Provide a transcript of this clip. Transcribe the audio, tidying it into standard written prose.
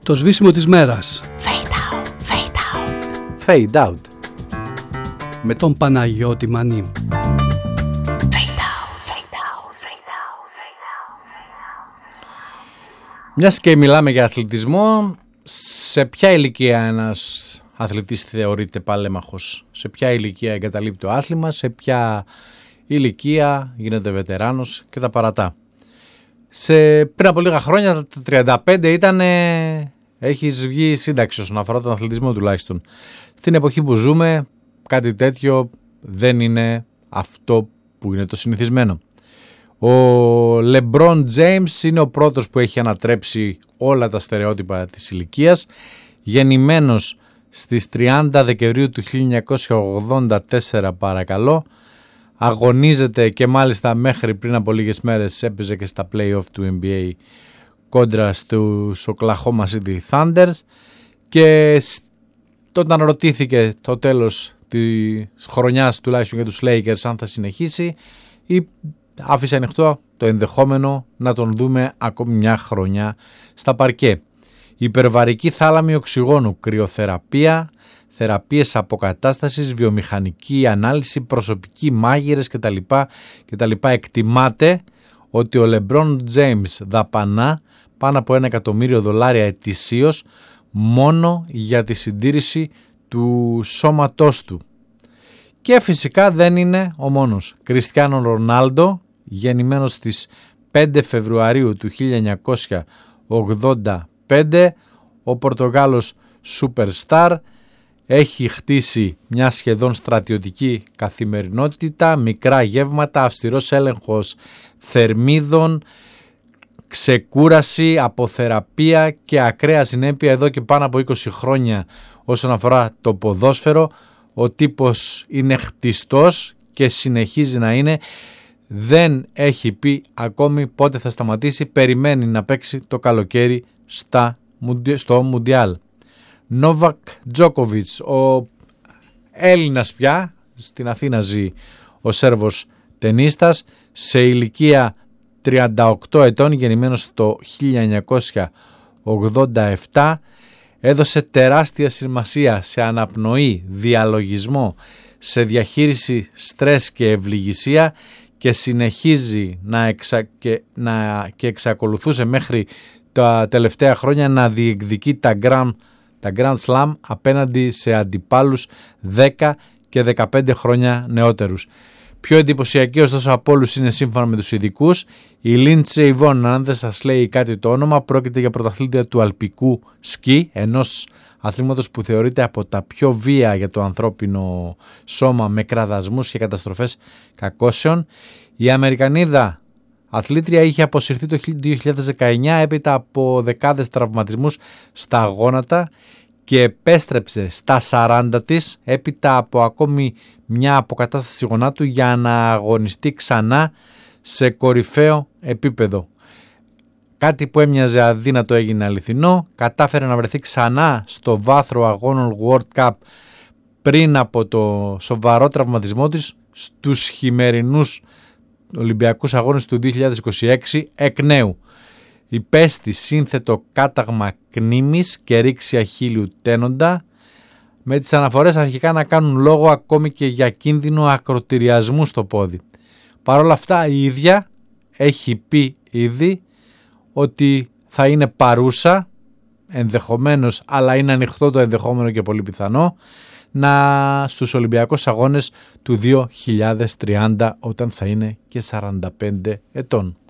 Το σβήσιμο της μέρας. Fade out. Με τον Παναγιώτη Μανί. Μιας και μιλάμε για αθλητισμό, σε ποια ηλικία ένας αθλητής θεωρείται παλέμαχος? Σε ποια ηλικία εγκαταλείπει το άθλημα? Σε ποια ηλικία γίνεται βετεράνος και τα παρατά? Πριν από λίγα χρόνια, τα 35 ήταν, έχεις βγει σύνταξη όσον αφορά τον αθλητισμό τουλάχιστον. Στην εποχή που ζούμε, κάτι τέτοιο δεν είναι αυτό που είναι το συνηθισμένο. Ο LeBron James είναι ο πρώτος που έχει ανατρέψει όλα τα στερεότυπα της ηλικίας. Γεννημένος στις 30 Δεκεμβρίου του 1984 παρακαλώ. Αγωνίζεται και μάλιστα μέχρι πριν από λίγες μέρες έπαιζε και στα play-off του NBA κόντρα στους Oklahoma City Thunders, και όταν ρωτήθηκε το τέλος της χρονιάς τουλάχιστον για τους Lakers αν θα συνεχίσει, άφησε ανοιχτό το ενδεχόμενο να τον δούμε ακόμη μια χρονιά στα παρκέ. Υπερβαρική θάλαμη οξυγόνου, κρυοθεραπεία, θεραπείες αποκατάστασης, βιομηχανική ανάλυση, προσωπικοί μάγειρες κτλ. Εκτιμάται ότι ο LeBron James δαπανά πάνω από $1 εκατομμύριο ετησίως μόνο για τη συντήρηση του σώματός του. Και φυσικά δεν είναι ο μόνος. Κριστιάνο Ρονάλντο, γεννημένος στις 5 Φεβρουαρίου του 1985, ο Πορτογάλος Superstar, έχει χτίσει μια σχεδόν στρατιωτική καθημερινότητα, μικρά γεύματα, αυστηρός έλεγχος θερμίδων, ξεκούραση, αποθεραπεία και ακραία συνέπεια εδώ και πάνω από 20 χρόνια όσον αφορά το ποδόσφαιρο. Ο τύπος είναι χτιστός και συνεχίζει να είναι. Δεν έχει ακόμη πότε θα σταματήσει. Περιμένει να παίξει το καλοκαίρι στο Μουντιάλ. Νόβακ Τζόκοβιτς, ο Έλληνας πια, στην Αθήνα ζει ο Σέρβος τενίστας, σε ηλικία 38 ετών, γεννημένος το 1987, έδωσε τεράστια σημασία σε αναπνοή, διαλογισμό, σε διαχείριση στρες και ευληγησία, και συνεχίζει και εξακολουθούσε μέχρι τα τελευταία χρόνια να διεκδικεί τα Grand Slam απέναντι σε αντιπάλους 10 και 15 χρόνια νεότερους. Πιο εντυπωσιακή ωστόσο από όλους είναι, σύμφωνα με τους ειδικούς, η Lindsey Vonn. Αν δεν σας λέει κάτι το όνομα, πρόκειται για πρωταθλήτρια του αλπικού σκι, ενός αθλήματος που θεωρείται από τα πιο βία για το ανθρώπινο σώμα, με κραδασμούς και καταστροφές κακώσεων. Η Αμερικανίδα αθλήτρια είχε αποσυρθεί το 2019 έπειτα από δεκάδες τραυματισμούς στα γόνατα και επέστρεψε στα 40 της έπειτα από ακόμη μια αποκατάσταση γονάτου για να αγωνιστεί ξανά σε κορυφαίο επίπεδο. Κάτι που έμοιαζε αδύνατο έγινε αληθινό. Κατάφερε να βρεθεί ξανά στο βάθρο αγώνων World Cup πριν από το σοβαρό τραυματισμό της στους χειμερινούς Ολυμπιακούς Αγώνες του 2026 εκ νέου. Υπέστη σύνθετο κάταγμα κνήμης και ρήξη αχίλιου τένοντα, με τις αναφορές αρχικά να κάνουν λόγο ακόμη και για κίνδυνο ακροτηριασμού στο πόδι. Παρ' όλα αυτά η ίδια έχει πει ήδη ότι θα είναι παρούσα, ενδεχομένως, αλλά είναι ανοιχτό το ενδεχόμενο και πολύ πιθανό, στους Ολυμπιακούς Αγώνες του 2030, όταν θα είναι και 45 ετών.